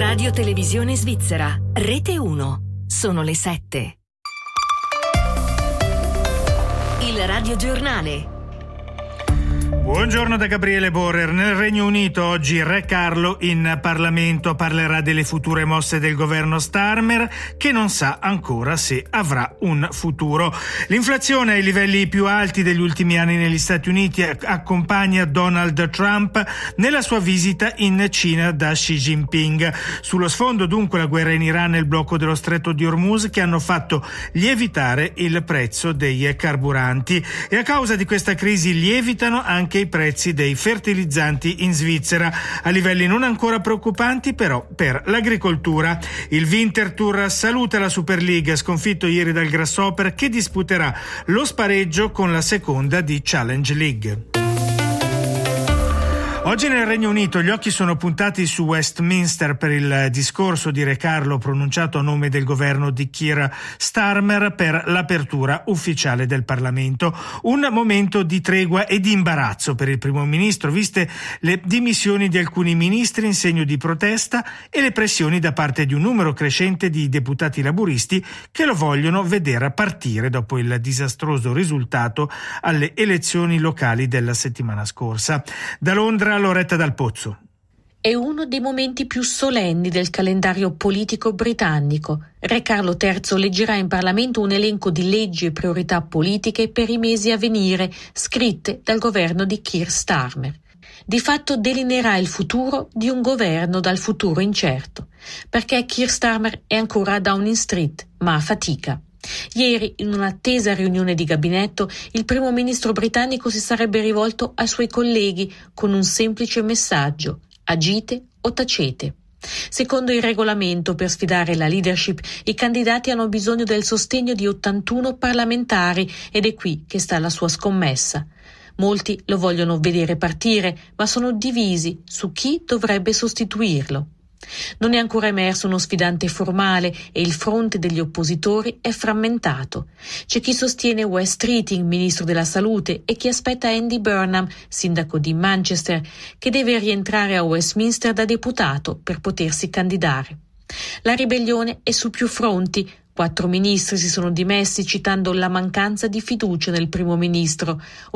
Radio Televisione Svizzera, Rete 1. Sono le 7. Il radiogiornale. Buongiorno da Gabriele Borrer. Nel Regno Unito oggi Re Carlo in Parlamento parlerà delle future mosse del governo Starmer, che non sa ancora se avrà un futuro. L'inflazione ai livelli più alti degli ultimi anni negli Stati Uniti accompagna Donald Trump nella sua visita in Cina da Xi Jinping. Sullo sfondo dunque la guerra in Iran e il blocco dello stretto di Hormuz, che hanno fatto lievitare il prezzo dei carburanti, e a causa di questa crisi lievitano anche i prezzi dei fertilizzanti in Svizzera, a livelli non ancora preoccupanti però per l'agricoltura. Il Winterthur saluta la Super League, sconfitto ieri dal Grasshopper, che disputerà lo spareggio con la seconda di Challenge League. Oggi nel Regno Unito gli occhi sono puntati su Westminster per il discorso di Re Carlo pronunciato a nome del governo di Keir Starmer per l'apertura ufficiale del Parlamento. Un momento di tregua e di imbarazzo per il primo ministro, viste le dimissioni di alcuni ministri in segno di protesta e le pressioni da parte di un numero crescente di deputati laburisti che lo vogliono vedere partire dopo il disastroso risultato alle elezioni locali della settimana scorsa. Da Londra, Loretta Dal Pozzo. È uno dei momenti più solenni del calendario politico britannico. Re Carlo III leggerà in Parlamento un elenco di leggi e priorità politiche per i mesi a venire, scritte dal governo di Keir Starmer. Di fatto delineerà il futuro di un governo dal futuro incerto, perché Keir Starmer è ancora a Downing Street, ma a fatica. Ieri, in un'attesa riunione di gabinetto, il primo ministro britannico si sarebbe rivolto ai suoi colleghi con un semplice messaggio: agite o tacete. Secondo il regolamento, per sfidare la leadership, i candidati hanno bisogno del sostegno di 81 parlamentari, ed è qui che sta la sua scommessa. Molti lo vogliono vedere partire, ma sono divisi su chi dovrebbe sostituirlo. Non è ancora emerso uno sfidante formale e il fronte degli oppositori è frammentato. C'è chi sostiene Wes Streeting, ministro della salute, e chi aspetta Andy Burnham, sindaco di Manchester, che deve rientrare a Westminster da deputato per potersi candidare. La ribellione è su più fronti. 4 ministri si sono dimessi citando la mancanza di fiducia nel primo ministro.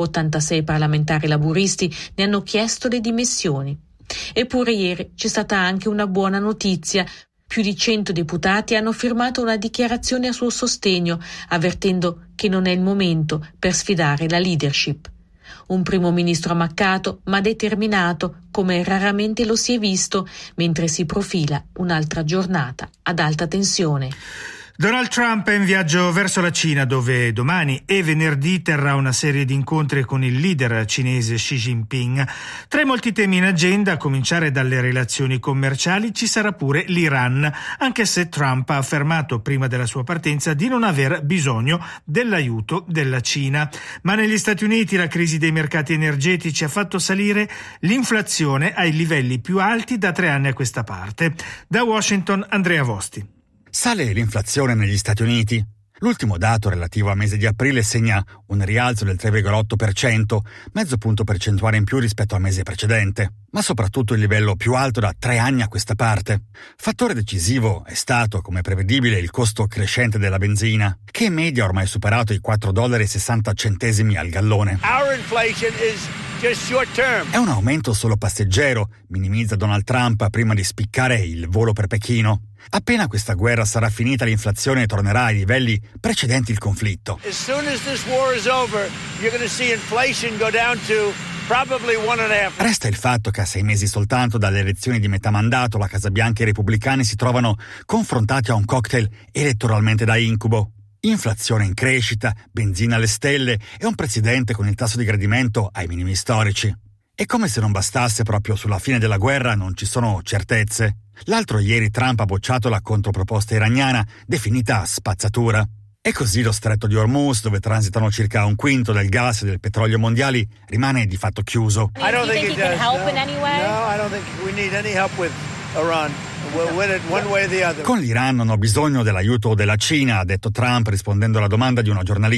86 parlamentari laburisti ne hanno chiesto le dimissioni. Eppure ieri c'è stata anche una buona notizia. Più di 100 deputati hanno firmato una dichiarazione a suo sostegno, avvertendo che non è il momento per sfidare la leadership. Un primo ministro ammaccato ma determinato, come raramente lo si è visto, mentre si profila un'altra giornata ad alta tensione. Donald Trump è in viaggio verso la Cina, dove domani e venerdì terrà una serie di incontri con il leader cinese Xi Jinping. Tra i molti temi in agenda, a cominciare dalle relazioni commerciali, ci sarà pure l'Iran, anche se Trump ha affermato prima della sua partenza di non aver bisogno dell'aiuto della Cina. Ma negli Stati Uniti la crisi dei mercati energetici ha fatto salire l'inflazione ai livelli più alti da 3 anni a questa parte. Da Washington, Andrea Vosti. Sale l'inflazione negli Stati Uniti. L'ultimo dato relativo al mese di aprile segna un rialzo del 3,8%, mezzo punto percentuale in più rispetto al mese precedente, ma soprattutto il livello più alto da 3 anni a questa parte. Fattore decisivo è stato, come prevedibile, il costo crescente della benzina, che in media ha ormai superato i $4,60 al gallone. È un aumento solo passeggero, minimizza Donald Trump prima di spiccare il volo per Pechino. Appena questa guerra sarà finita, l'inflazione tornerà ai livelli precedenti il conflitto. Resta il fatto che a 6 mesi soltanto dalle elezioni di metà mandato la Casa Bianca e i repubblicani si trovano confrontati a un cocktail elettoralmente da incubo. Inflazione in crescita, benzina alle stelle e un presidente con il tasso di gradimento ai minimi storici. E come se non bastasse, proprio sulla fine della guerra non ci sono certezze. L'altro ieri Trump ha bocciato la controproposta iraniana, definita spazzatura. E così lo stretto di Hormuz, dove transitano circa 1/5 del gas e del petrolio mondiali, rimane di fatto chiuso. Con l'Iran non ho bisogno dell'aiuto della Cina, ha detto Trump rispondendo alla domanda di una giornalista.